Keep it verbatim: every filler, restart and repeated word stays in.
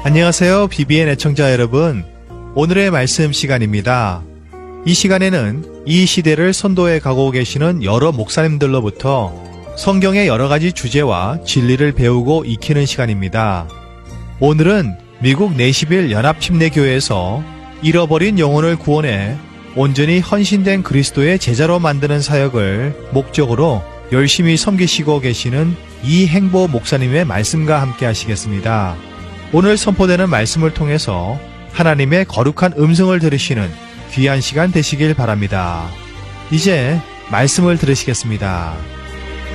안녕하세요, 비비엔 애청자 여러분. 오늘의 말씀 시간입니다. 이 시간에는 이 시대를 선도해 가고 계시는 여러 목사님들로부터 성경의 여러 가지 주제와 진리를 배우고 익히는 시간입니다. 오늘은 미국 내시빌 연합침례교회에서 잃어버린 영혼을 구원해 온전히 헌신된 그리스도의 제자로 만드는 사역을 목적으로 열심히 섬기시고 계시는 이행보 목사님의 말씀과 함께 하시겠습니다. 오늘 선포되는 말씀을 통해서 하나님의 거룩한 음성을 들으시는 귀한 시간 되시길 바랍니다. 이제 말씀을 들으시겠습니다.